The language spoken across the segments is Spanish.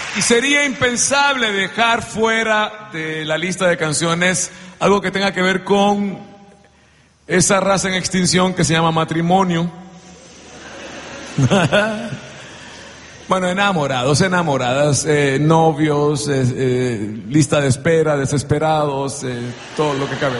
Y sería impensable dejar fuera de la lista de canciones algo que tenga que ver con esa raza en extinción que se llama matrimonio. Bueno, enamorados, enamoradas, novios, lista de espera, desesperados, todo lo que cabe.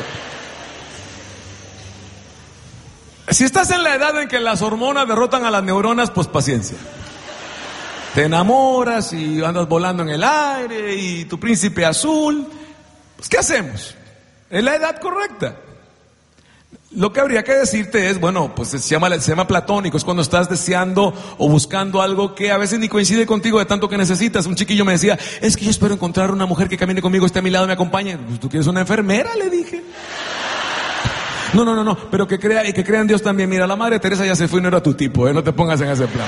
Si estás en la edad en que las hormonas derrotan a las neuronas, pues paciencia. Te enamoras y andas volando en el aire y tu príncipe azul. Pues, ¿qué hacemos? Es la edad correcta. Lo que habría que decirte es, bueno, pues se llama platónico, es cuando estás deseando o buscando algo que a veces ni coincide contigo de tanto que necesitas. Un chiquillo me decía, es que yo espero encontrar una mujer que camine conmigo, esté a mi lado, me acompañe. ¿Tú quieres una enfermera? Le dije. No, pero que crea y que crea en Dios también. Mira, la Madre Teresa ya se fue y no era tu tipo, no te pongas en ese plan.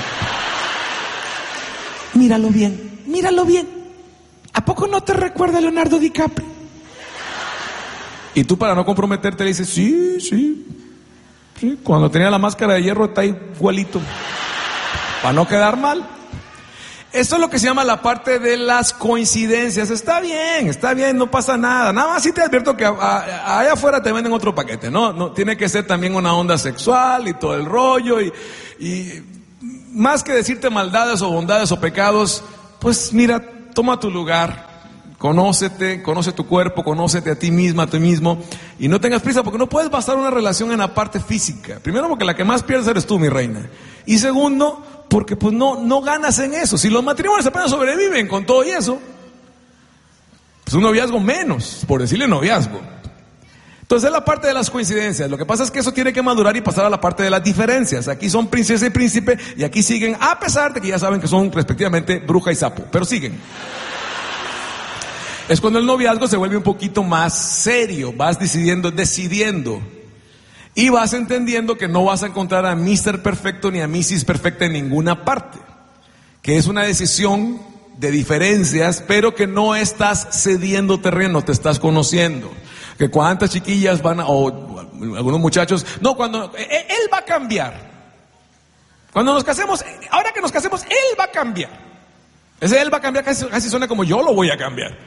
Míralo bien. ¿A poco no te recuerda a Leonardo DiCaprio? Y tú, para no comprometerte, le dices, sí, cuando tenía la máscara de hierro está igualito, para no quedar mal. Eso es lo que se llama la parte de las coincidencias. Está bien, no pasa nada. Nada más sí te advierto que allá afuera te venden otro paquete, no tiene que ser también una onda sexual y todo el rollo, y más que decirte maldades o bondades o pecados, pues mira, toma tu lugar. Conócete, conoce tu cuerpo, conócete a ti misma, a ti mismo, y no tengas prisa, porque no puedes basar una relación en la parte física. Primero, porque la que más pierdes eres tú, mi reina. Y segundo, porque pues no ganas en eso. Si los matrimonios apenas sobreviven con todo y eso, pues un noviazgo menos, por decirle noviazgo. Entonces es la parte de las coincidencias. Lo que pasa es que eso tiene que madurar y pasar a la parte de las diferencias. Aquí son princesa y príncipe, y aquí siguen, a pesar de que ya saben que son respectivamente bruja y sapo, pero siguen. Es cuando el noviazgo se vuelve un poquito más serio, vas decidiendo, y vas entendiendo que no vas a encontrar a Mr. Perfecto ni a Mrs. Perfecta en ninguna parte, que es una decisión de diferencias, pero que no estás cediendo terreno, te estás conociendo. Que cuántas chiquillas o algunos muchachos, cuando él va a cambiar, cuando nos casemos, ahora que nos casemos, él va a cambiar. Ese él va a cambiar casi suena como yo lo voy a cambiar.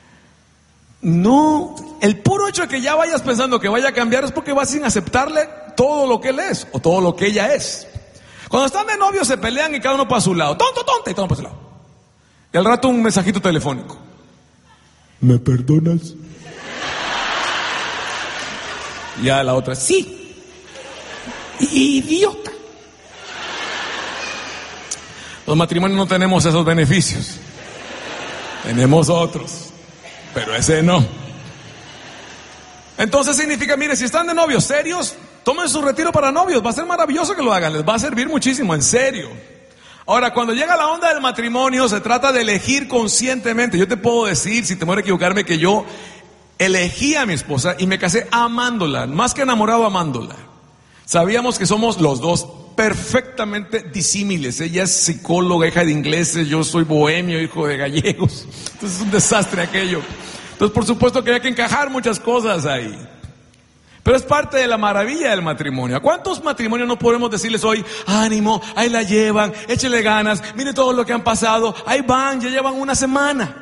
No, el puro hecho de que ya vayas pensando que vaya a cambiar es porque vas sin aceptarle todo lo que él es o todo lo que ella es. Cuando están de novios se pelean y cada uno para su lado, tonta, y todo para su lado. Y al rato un mensajito telefónico. ¿Me perdonas? Ya la otra, sí. Idiota. Los matrimonios no tenemos esos beneficios. Tenemos otros. Pero ese no. Entonces significa, mire, si están de novios serios, tomen su retiro para novios. Va a ser maravilloso que lo hagan, les va a servir muchísimo, en serio. Ahora, cuando llega la onda del matrimonio, se trata de elegir conscientemente. Yo te puedo decir, sin temor a equivocarme, que yo elegí a mi esposa y me casé amándola, más que enamorado, amándola. Sabíamos que somos los dos perfectamente disímiles. Ella es psicóloga, hija de ingleses, yo soy bohemio, hijo de gallegos. Entonces es un desastre aquello. Entonces, por supuesto que hay que encajar muchas cosas ahí. Pero es parte de la maravilla del matrimonio. ¿A cuántos matrimonios no podemos decirles hoy, ánimo, ahí la llevan, échele ganas, mire todo lo que han pasado, ahí van, ya llevan una semana?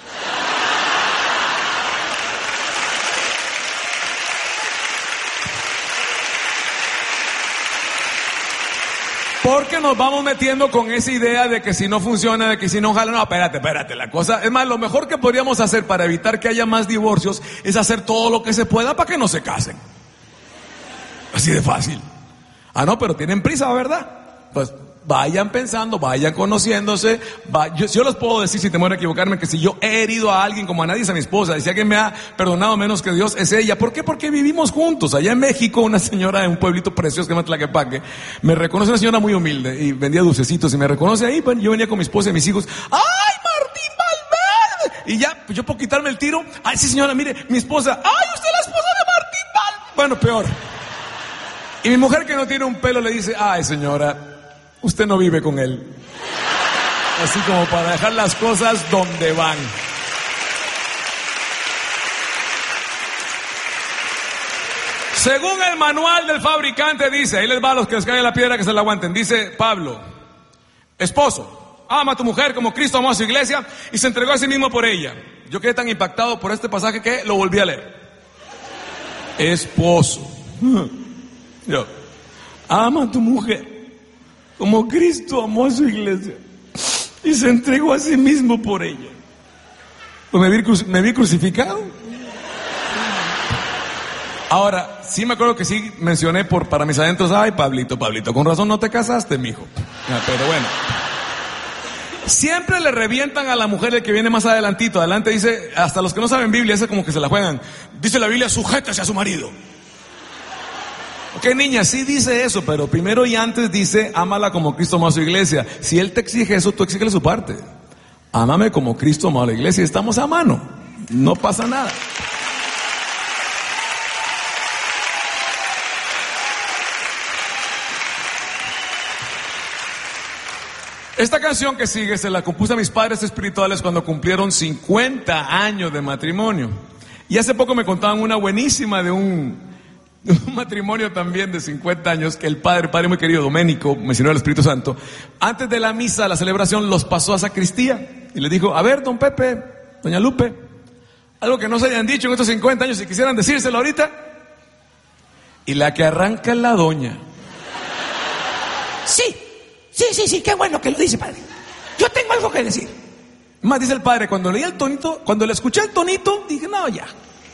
Porque nos vamos metiendo con esa idea de que si no funciona, de que si no jala, no, espérate, la cosa, es más, lo mejor que podríamos hacer para evitar que haya más divorcios es hacer todo lo que se pueda para que no se casen. Así de fácil. No, pero tienen prisa, ¿verdad? Pues vayan pensando, vayan conociéndose. Yo les puedo decir, sin temor a equivocarme, que si yo he herido a alguien como a nadie, es a mi esposa. Y si alguien me ha perdonado menos que Dios, es ella. ¿Por qué? Porque vivimos juntos. Allá en México, una señora de un pueblito precioso que se llama Tlaquepaque, me reconoce, una señora muy humilde, y vendía dulcecitos, y me reconoce ahí. Bueno, yo venía con mi esposa y mis hijos. ¡Ay, Martín Valverde! Y ya, pues yo puedo quitarme el tiro. ¡Ay, sí, señora, mire, mi esposa! ¡Ay, usted es la esposa de Martín Valverde! Bueno, peor. Y mi mujer, que no tiene un pelo, le dice, ay, señora, usted no vive con él. Así como para dejar las cosas donde van. Según el manual del fabricante dice, ahí les va a los que les cae la piedra que se la aguanten, dice Pablo, esposo, ama a tu mujer como Cristo amó a su iglesia y se entregó a sí mismo por ella. Yo quedé tan impactado por este pasaje que lo volví a leer. Esposo, yo, ama a tu mujer como Cristo amó a su iglesia y se entregó a sí mismo por ella. Pues me vi crucificado. Ahora, sí me acuerdo que sí mencioné para mis adentros, ay, Pablito, con razón no te casaste, mijo. Pero bueno. Siempre le revientan a la mujer el que viene más adelantito. Adelante dice, hasta los que no saben Biblia, ese como que se la juegan. Dice la Biblia, sujétese a su marido. Ok, niña, sí dice eso, pero primero y antes dice, ámala como Cristo amó a su iglesia. Si Él te exige eso, tú exígele su parte. Ámame como Cristo amó a la iglesia. Estamos a mano. No pasa nada. Esta canción que sigue se la compuse a mis padres espirituales cuando cumplieron 50 años de matrimonio. Y hace poco me contaban una buenísima de un matrimonio también de 50 años que el padre muy querido Doménico, mencionó el Espíritu Santo, antes de la misa, la celebración, los pasó a sacristía y le dijo, a ver, don Pepe, doña Lupe, algo que no se hayan dicho en estos 50 años y quisieran decírselo ahorita. Y la que arranca es la doña. Sí, qué bueno que lo dice, padre. Yo tengo algo que decir. Más dice el padre, cuando leí el tonito, cuando le escuché el tonito, dije, no, ya.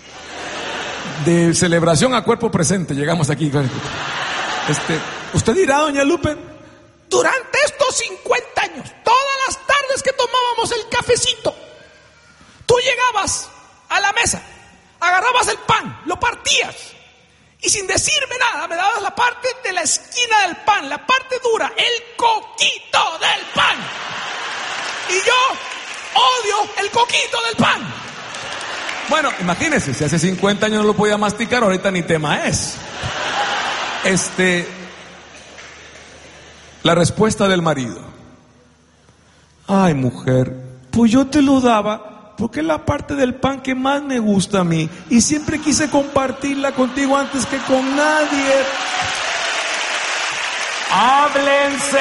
De celebración a cuerpo presente, llegamos aquí. Usted dirá, doña Lupe, durante estos 50 años, todas las tardes que tomábamos el cafecito, tú llegabas a la mesa, agarrabas el pan, lo partías, y sin decirme nada, me dabas la parte de la esquina del pan, la parte dura, el coquito del pan. Y yo odio el coquito del pan. Bueno, imagínense, si hace 50 años no lo podía masticar, ahorita ni tema es. La respuesta del marido. Ay, mujer, pues yo te lo daba porque es la parte del pan que más me gusta a mí y siempre quise compartirla contigo antes que con nadie. ¡Háblense!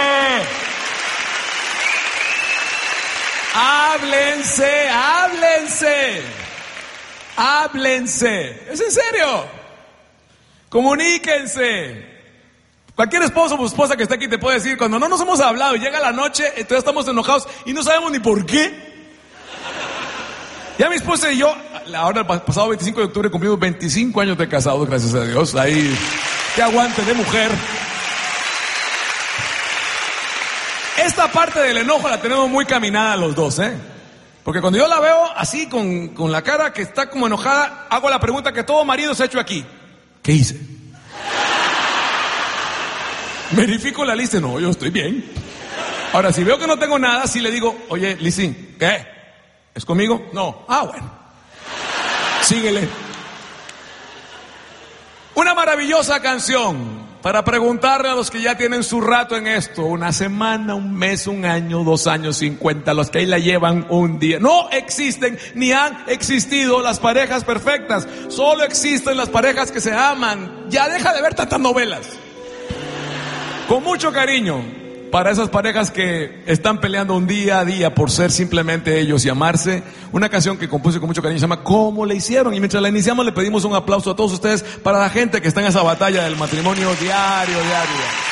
¡Háblense! ¡Háblense! ¡Háblense! ¿Es en serio? Comuníquense. Cualquier esposo o esposa que esté aquí te puede decir, cuando no nos hemos hablado y llega la noche, entonces estamos enojados y no sabemos ni por qué. Ya mi esposa y yo, ahora el pasado 25 de octubre cumplimos 25 años de casados, gracias a Dios. Ahí, que aguante de mujer. Esta parte del enojo la tenemos muy caminada los dos, Porque cuando yo la veo así, con la cara que está como enojada, hago la pregunta que todo marido se ha hecho aquí. ¿Qué hice? Verifico la lista, no, yo estoy bien. Ahora, si veo que no tengo nada, sí le digo, oye, Lizzy, ¿qué? ¿Es conmigo? No. Ah, bueno. Síguele. Una maravillosa canción para preguntarle a los que ya tienen su rato en esto, una semana, un mes, un año, 2 años, 50, los que ahí la llevan un día. No existen ni han existido las parejas perfectas, solo existen las parejas que se aman. Ya deja de ver tantas novelas. Con mucho cariño para esas parejas que están peleando un día a día por ser simplemente ellos y amarse, una canción que compuse con mucho cariño se llama ¿Cómo le hicieron? Y mientras la iniciamos le pedimos un aplauso a todos ustedes para la gente que está en esa batalla del matrimonio diario.